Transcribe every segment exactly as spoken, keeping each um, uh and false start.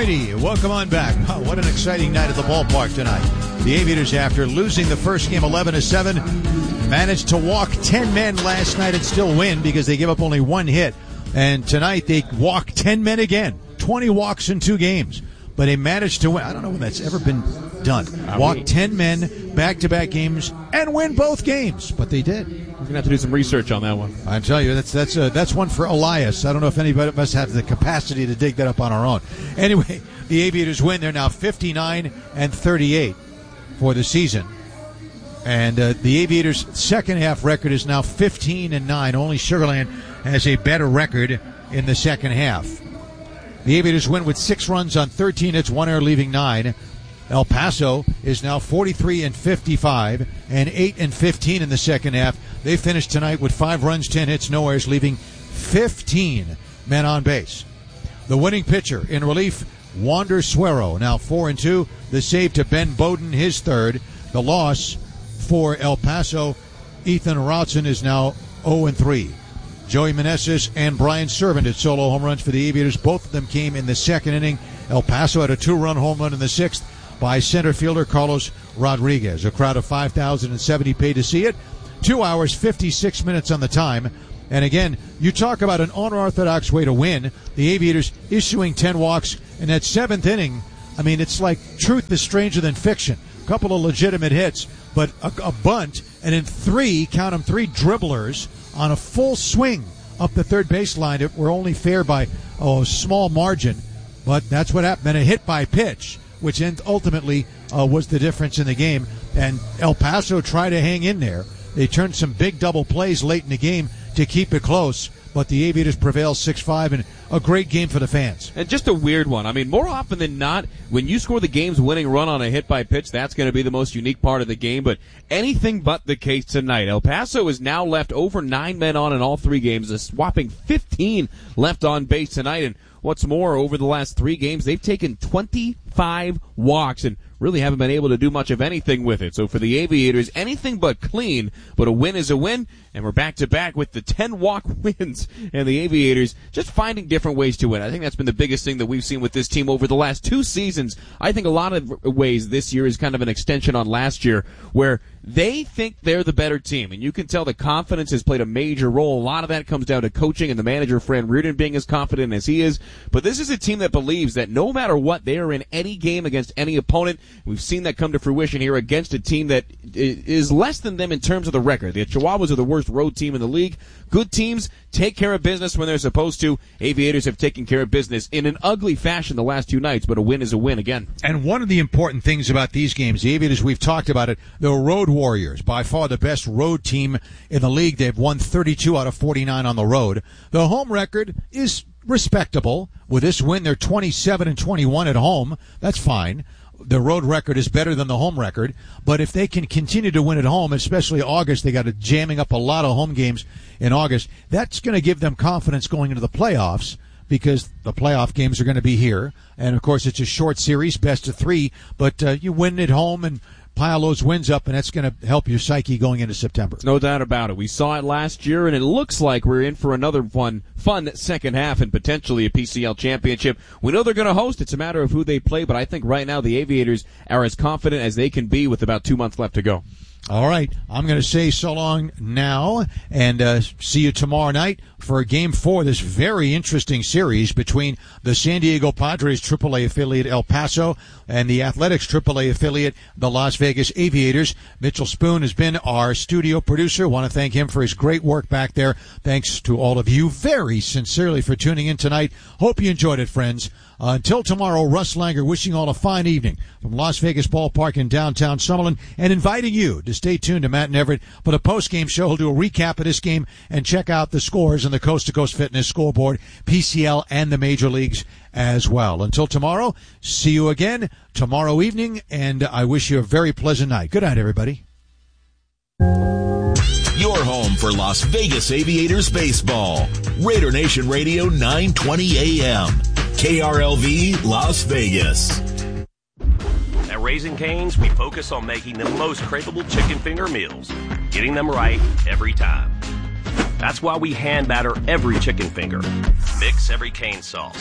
righty, welcome on back. Oh, what an exciting night at the ballpark tonight. The Aviators, after losing the first game eleven to seven, managed to walk ten men last night and still win because they give up only one hit. And tonight they walk ten men again. twenty walks in two games. But they managed to win. I don't know when that's ever been done. Walk ten men, back-to-back games, and win both games. But they did. We're going to have to do some research on that one. I tell you, that's that's uh, that's one for Elias. I don't know if anybody of us have the capacity to dig that up on our own. Anyway, the Aviators win. They're now fifty-nine and thirty-eight for the season. And uh, the Aviators' second-half record is now fifteen and nine. Only Sugar Land has a better record in the second half. The Aviators win with six runs on thirteen hits, one error, leaving nine. El Paso is now forty-three and fifty-five and eight and fifteen in the second half. They finished tonight with five runs, ten hits, no errors, leaving fifteen men on base. The winning pitcher in relief, Wander Suero, now four and two. The save to Ben Bowden, his third. The loss for El Paso, Ethan Routson is now oh and three. Joey Meneses and Brian Servant had solo home runs for the Aviators. Both of them came in the second inning. El Paso had a two-run home run in the sixth by center fielder Carlos Rodriguez. A crowd of five thousand seventy paid to see it. Two hours, fifty-six minutes on the time. And again, you talk about an unorthodox way to win. The Aviators issuing ten walks in that seventh inning. I mean, it's like truth is stranger than fiction. A couple of legitimate hits, but a, a bunt, and then three, count them, three dribblers on a full swing up the third baseline. It were only fair by oh, a small margin, but that's what happened. And a hit by pitch, which ultimately uh, was the difference in the game. And El Paso tried to hang in there. They turned some big double plays late in the game to keep it close, but the Aviators prevail six five, and a great game for the fans. And just a weird one. I mean, more often than not, when you score the game's winning run on a hit by pitch, that's going to be the most unique part of the game, but anything but the case tonight. El Paso is now left over nine men on in all three games, a whopping fifteen left on base tonight, and what's more, over the last three games, they've taken twenty-five walks and really haven't been able to do much of anything with it. So for the Aviators, anything but clean, but a win is a win, and we're back-to-back with the ten-walk wins, and the Aviators just finding different ways to win. I think that's been the biggest thing that we've seen with this team over the last two seasons. I think a lot of ways this year is kind of an extension on last year, where they think they're the better team, and you can tell the confidence has played a major role. A lot of that comes down to coaching and the manager, Fran Reardon, being as confident as he is. But this is a team that believes that no matter what, they are in any game against any opponent. We've seen that come to fruition here against a team that is less than them in terms of the record. The Chihuahuas are the worst road team in the league. Good teams take care of business when they're supposed to. Aviators have taken care of business in an ugly fashion the last two nights, but a win is a win again. And one of the important things about these games, the Aviators, we've talked about it, the road warriors, by far the best road team in the league. They've won thirty-two out of forty-nine on the road. The home record is respectable. With this win, they're twenty-seven and twenty-one at home. That's fine. The road record is better than the home record, but if they can continue to win at home, especially August, they got a jamming up a lot of home games in August, that's going to give them confidence going into the playoffs, because the playoff games are going to be here. And, of course, it's a short series, best of three, but uh, you win at home and pile those wins up, and that's going to help your psyche going into September. No doubt about it. We saw it last year, and it looks like we're in for another fun, fun second half and potentially a P C L championship. We know they're going to host. It's a matter of who they play, but I think right now the Aviators are as confident as they can be with about two months left to go. All right, I'm going to say so long now, and uh, see you tomorrow night for Game four of this very interesting series between the San Diego Padres triple A affiliate El Paso and the Athletics triple A affiliate, the Las Vegas Aviators. Mitchell Spoon has been our studio producer. Want to thank him for his great work back there. Thanks to all of you very sincerely for tuning in tonight. Hope you enjoyed it, friends. Uh, until tomorrow, Russ Langer wishing all a fine evening from Las Vegas Ballpark in downtown Summerlin, and inviting you to stay tuned to Matt and Everett for the post-game show. He'll do a recap of this game and check out the scores on the Coast to Coast Fitness scoreboard, P C L, and the major leagues as well. Until tomorrow, see you again tomorrow evening, and I wish you a very pleasant night. Good night, everybody. Your home for Las Vegas Aviators baseball. Raider Nation Radio, nine twenty a.m. K R L V, Las Vegas. At Raising Cane's, we focus on making the most craveable chicken finger meals, getting them right every time. That's why we hand batter every chicken finger, mix every cane sauce,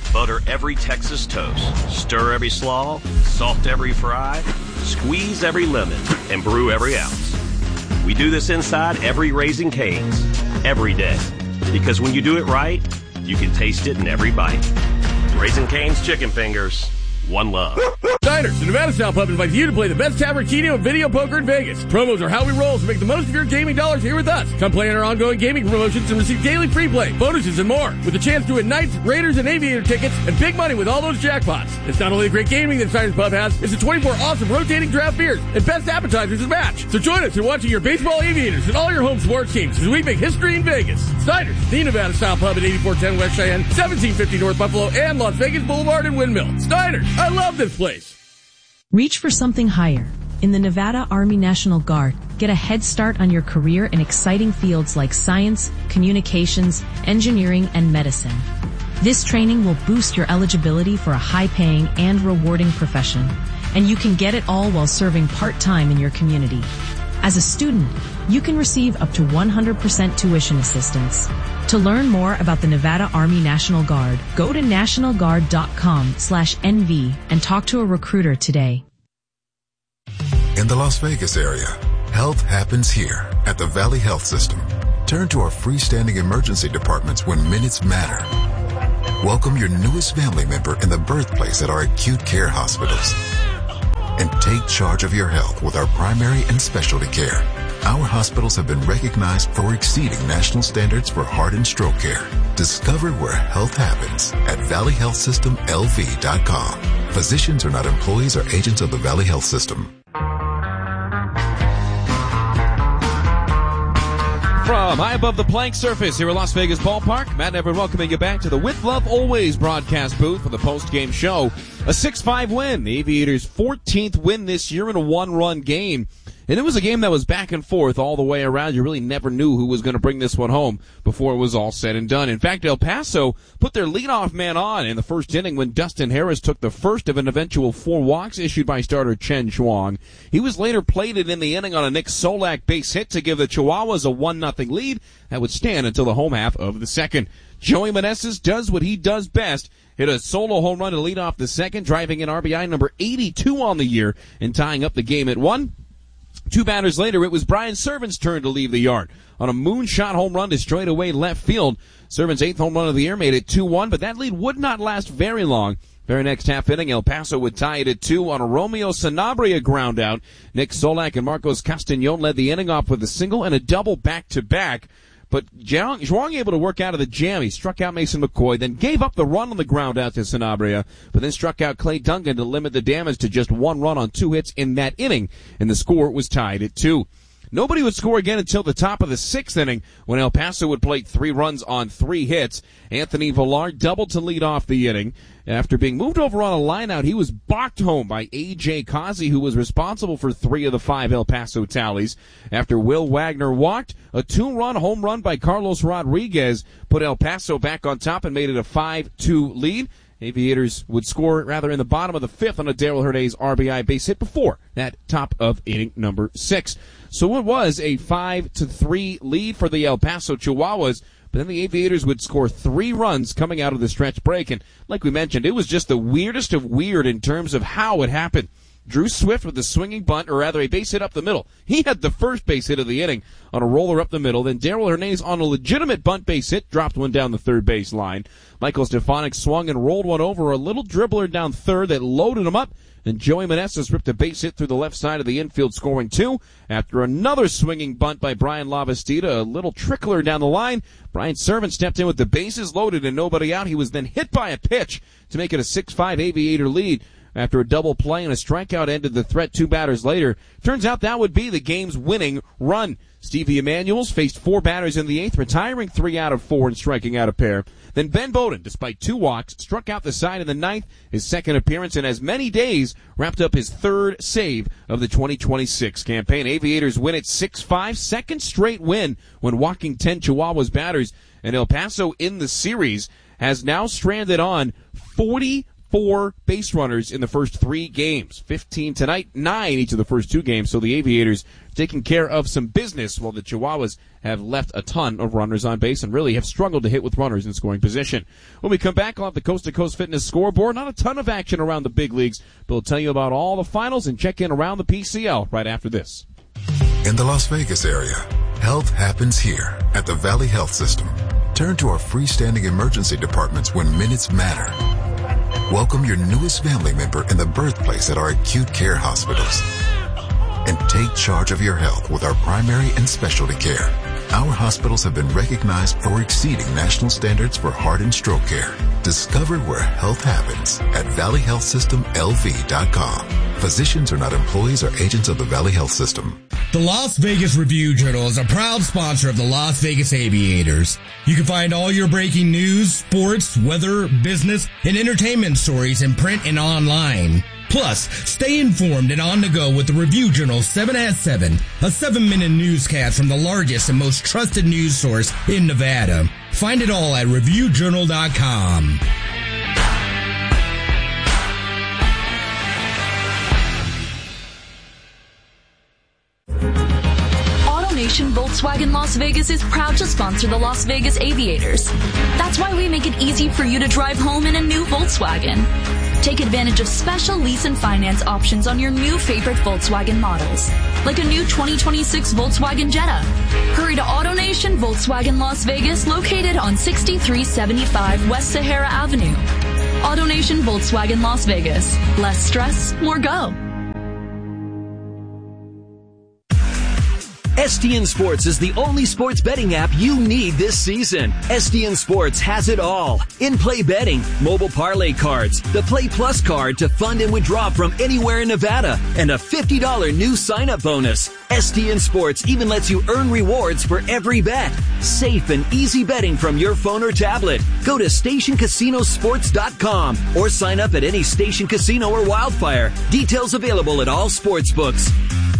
Butter every Texas toast, stir every slaw, salt every fry, squeeze every lemon, and brew every ounce. We do this inside every Raising Cane's, every day. Because when you do it right, you can taste it in every bite. Raising Cane's Chicken Fingers. One love. Diners, the Nevada Style Pub invites you to play the best tavern keno and video poker in Vegas. Promos are how we roll, so make the most of your gaming dollars here with us. Come play in our ongoing gaming promotions and receive daily free play, bonuses, and more. With a chance to win Knights, Raiders, and Aviator tickets, and big money with all those jackpots. It's not only the great gaming that Diners Pub has, it's the twenty-four awesome rotating draft beers and best appetizers to match. So join us in watching your baseball Aviators and all your home sports teams as we make history in Vegas. Diners, the Nevada Style Pub at eighty-four ten West Cheyenne, seventeen fifty North Buffalo, and Las Vegas Boulevard and Windmill. Diners, I love this place. Reach for something higher. In the Nevada Army National Guard, get a head start on your career in exciting fields like science, communications, engineering, and medicine. This training will boost your eligibility for a high-paying and rewarding profession, and you can get it all while serving part-time in your community. As a student, you can receive up to one hundred percent tuition assistance. To learn more about the Nevada Army National Guard, go to national guard dot com slash N V and talk to a recruiter today. In the Las Vegas area, health happens here at the Valley Health System. Turn to our freestanding emergency departments when minutes matter. Welcome your newest family member in the birthplace at our acute care hospitals. And take charge of your health with our primary and specialty care. Our hospitals have been recognized for exceeding national standards for heart and stroke care. Discover where health happens at valley health system L V dot com. Physicians are not employees or agents of the Valley Health System. From high above the plank surface here at Las Vegas Ballpark, Matt and Everett welcoming you back to the With Love Always broadcast booth for the post-game show. A six five win, the Aviators' fourteenth win this year in a one-run game. And it was a game that was back and forth all the way around. You really never knew who was going to bring this one home before it was all said and done. In fact, El Paso put their leadoff man on in the first inning when Dustin Harris took the first of an eventual four walks issued by starter Chen Chuang. He was later plated in the inning on a Nick Solak base hit to give the Chihuahuas a one nothing lead that would stand until the home half of the second. Joey Meneses does what he does best. Hit a solo home run to lead off the second, driving in R B I number eighty-two on the year and tying up the game at one. Two batters later, it was Brian Servant's turn to leave the yard. On a moonshot home run to straightaway left field, Servant's eighth home run of the year made it two one, but that lead would not last very long. Very next half inning, El Paso would tie it at two on a Romeo Sanabria ground out. Nick Solak and Marcos Castañon led the inning off with a single and a double back-to-back. But Chuang able to work out of the jam. He struck out Mason McCoy, then gave up the run on the ground out to Sanabria, but then struck out Clay Duncan to limit the damage to just one run on two hits in that inning, and the score was tied at two. Nobody would score again until the top of the sixth inning when El Paso would plate three runs on three hits. Anthony Villar doubled to lead off the inning. After being moved over on a lineout, he was balked home by A J. Causey, who was responsible for three of the five El Paso tallies. After Will Wagner walked, a two-run home run by Carlos Rodriguez put El Paso back on top and made it a five two lead. Aviators would score rather in the bottom of the fifth on a Darrell Hernandez R B I base hit before that top of inning number six. So it was a five to three lead for the El Paso Chihuahuas, but then the Aviators would score three runs coming out of the stretch break. And like we mentioned, it was just the weirdest of weird in terms of how it happened. Drew Swift with a swinging bunt, or rather a base hit up the middle. He had the first base hit of the inning on a roller up the middle. Then Darrell Hernandez on a legitimate bunt base hit, dropped one down the third base line. Michael Stefanik swung and rolled one over a little dribbler down third that loaded him up. And Joey Meneses ripped a base hit through the left side of the infield, scoring two. After another swinging bunt by Brian Lavastida, a little trickler down the line. Brian Servant stepped in with the bases loaded and nobody out. He was then hit by a pitch to make it a six five Aviator lead. After a double play and a strikeout ended the threat two batters later. Turns out that would be the game's winning run. Stevie Emanuels faced four batters in the eighth, retiring three out of four and striking out a pair. Then Ben Bowden, despite two walks, struck out the side in the ninth, his second appearance in as many days, wrapped up his third save of the twenty twenty-six campaign. Aviators win at six five, second straight win when walking ten Chihuahuas batters, and El Paso in the series has now stranded on forty four base runners in the first three games. fifteen tonight, nine each of the first two games. So the Aviators taking care of some business while the Chihuahuas have left a ton of runners on base and really have struggled to hit with runners in scoring position. When we come back, I'll have the Coast to Coast Fitness scoreboard. Not a ton of action around the big leagues, but we'll tell you about all the finals and check in around the P C L right after this. In the Las Vegas area, health happens here at the Valley Health System. Turn to our freestanding emergency departments when minutes matter. Welcome your newest family member in the birthplace at our acute care hospitals. And take charge of your health with our primary and specialty care. Our hospitals have been recognized for exceeding national standards for heart and stroke care. Discover where health happens at valley health system l v dot com. Physicians are not employees or agents of the Valley Health System. The Las Vegas Review-Journal is a proud sponsor of the Las Vegas Aviators. You can find all your breaking news, sports, weather, business, and entertainment stories in print and online. Plus, stay informed and on the go with the Review-Journal seven at seven, a seven-minute newscast from the largest and most trusted news source in Nevada. Find it all at review journal dot com. AutoNation Volkswagen Las Vegas is proud to sponsor the Las Vegas Aviators. That's why we make it easy for you to drive home in a new Volkswagen. Take advantage of special lease and finance options on your new favorite Volkswagen models, like a new twenty twenty-six Volkswagen Jetta. Hurry to AutoNation Volkswagen Las Vegas, located on sixty-three seventy-five West Sahara Avenue. AutoNation Volkswagen Las Vegas. Less stress, more go. S D N Sports is the only sports betting app you need this season. S D N Sports has it all. In-play betting, mobile parlay cards, the Play Plus card to fund and withdraw from anywhere in Nevada, and a fifty dollars new sign-up bonus. S D N Sports even lets you earn rewards for every bet. Safe and easy betting from your phone or tablet. Go to station casino sports dot com or sign up at any Station Casino or Wildfire. Details available at all sports books.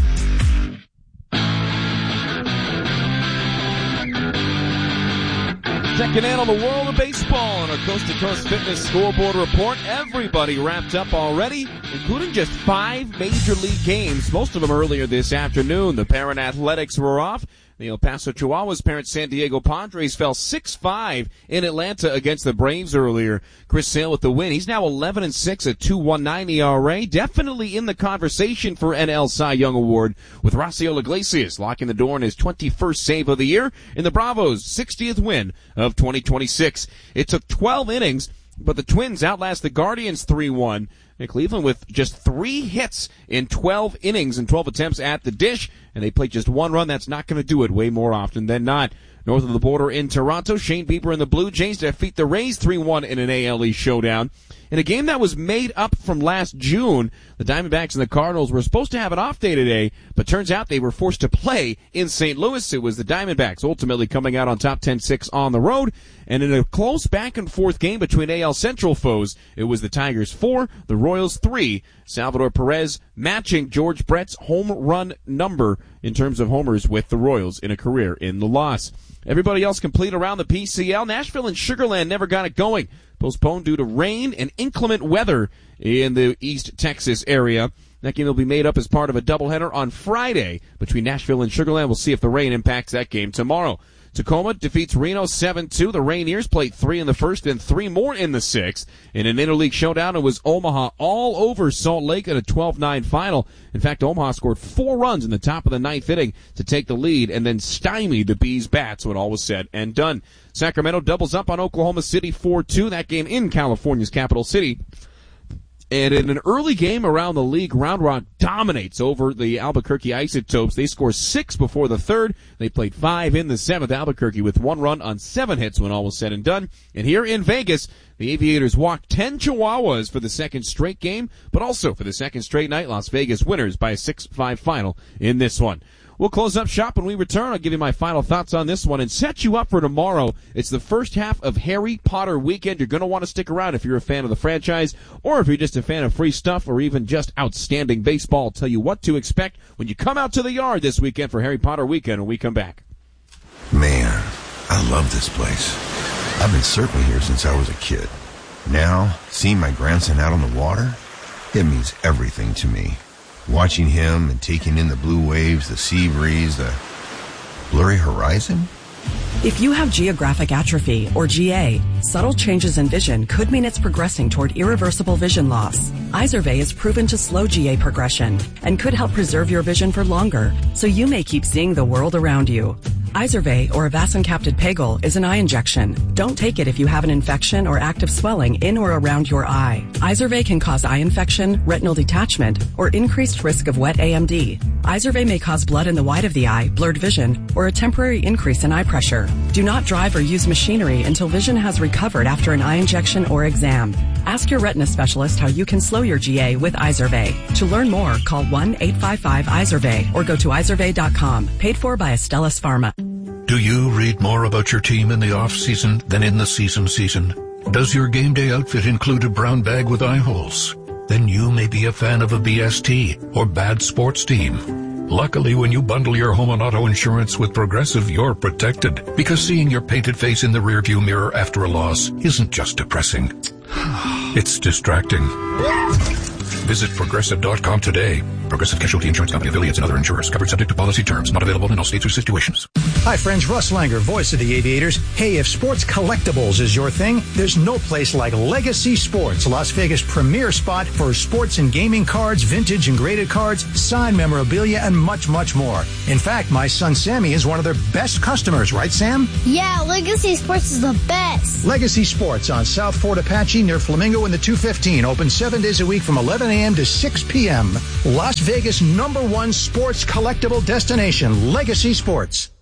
Checking in on the world of baseball on our Coast to Coast Fitness scoreboard report. Everybody wrapped up already, including just five major league games, most of them earlier this afternoon. The Parent Athletics were off. The El Paso Chihuahuas' parent San Diego Padres fell six five in Atlanta against the Braves earlier. Chris Sale with the win. He's now eleven and six at two point one nine E R A. Definitely in the conversation for N L Cy Young Award, with Rafael Iglesias locking the door in his twenty-first save of the year in the Bravos' sixtieth win of twenty twenty-six. It took twelve innings, but the Twins outlast the Guardians three one. Cleveland with just three hits in twelve innings and twelve attempts at the dish, and they played just one run. That's not going to do it way more often than not. North of the border in Toronto, Shane Bieber and the Blue Jays defeat the Rays three one in an A L East showdown. In a game that was made up from last June, the Diamondbacks and the Cardinals were supposed to have an off day today, but turns out they were forced to play in Saint Louis. It was the Diamondbacks ultimately coming out on top ten six on the road, and in a close back-and-forth game between A L Central foes, it was the Tigers four, the Royals three. Salvador Perez matching George Brett's home run number in terms of homers with the Royals in a career in the loss. Everybody else complete around the P C L. Nashville and Sugar Land never got it going. Postponed due to rain and inclement weather in the East Texas area. That game will be made up as part of a doubleheader on Friday between Nashville and Sugar Land. We'll see if the rain impacts that game tomorrow. Tacoma defeats Reno seven two. The Rainiers played three in the first and three more in the sixth. In an interleague showdown, it was Omaha all over Salt Lake at a twelve nine final. In fact, Omaha scored four runs in the top of the ninth inning to take the lead and then stymied the Bees' bats when all was said and done. Sacramento doubles up on Oklahoma City four two. That game in California's capital city. And in an early game around the league, Round Rock dominates over the Albuquerque Isotopes. They score six before the third. They played five in the seventh. Albuquerque with one run on seven hits when all was said and done. And here in Vegas, the Aviators walked ten Chihuahuas for the second straight game, but also for the second straight night. Las Vegas winners by a six five final in this one. We'll close up shop when we return. I'll give you my final thoughts on this one and set you up for tomorrow. It's the first half of Harry Potter weekend. You're going to want to stick around if you're a fan of the franchise, or if you're just a fan of free stuff, or even just outstanding baseball. I'll tell you what to expect when you come out to the yard this weekend for Harry Potter weekend when we come back. Man, I love this place. I've been surfing here since I was a kid. Now, seeing my grandson out on the water, it means everything to me. Watching him and taking in the blue waves, the sea breeze, the blurry horizon. If you have geographic atrophy, or G A, subtle changes in vision could mean it's progressing toward irreversible vision loss. Izervay is proven to slow G A progression and could help preserve your vision for longer, so you may keep seeing the world around you. Izervay, or avacincaptad pegol, is an eye injection. Don't take it if you have an infection or active swelling in or around your eye. Izervay can cause eye infection, retinal detachment, or increased risk of wet A M D. Izervay may cause blood in the white of the eye, blurred vision, or a temporary increase in eye pressure. Do not drive or use machinery until vision has recovered after an eye injection or exam. Ask your retina specialist how you can slow your G A with Izervay. To learn more, call one eight five five Izervay or go to izervay dot com. Paid for by Astellas Pharma. Do you read more about your team in the off-season than in the season season? Does your game day outfit include a brown bag with eye holes? Then you may be a fan of a B S T or bad sports team. Luckily, when you bundle your home and auto insurance with Progressive, you're protected, because seeing your painted face in the rearview mirror after a loss isn't just depressing. It's distracting. Visit Progressive dot com today. Progressive Casualty Insurance Company, affiliates, and other insurers. Covered subject to policy terms. Not available in all states or situations. Hi, friends. Russ Langer, voice of the Aviators. Hey, if sports collectibles is your thing, there's no place like Legacy Sports, Las Vegas' premier spot for sports and gaming cards, vintage and graded cards, signed memorabilia, and much, much more. In fact, my son Sammy is one of their best customers, right, Sam? Yeah, Legacy Sports is the best. Legacy Sports on South Fort Apache near Flamingo in the two fifteen. Open seven days a week from eleven a.m. to six p.m. Las Vegas' number one sports collectible destination, Legacy Sports.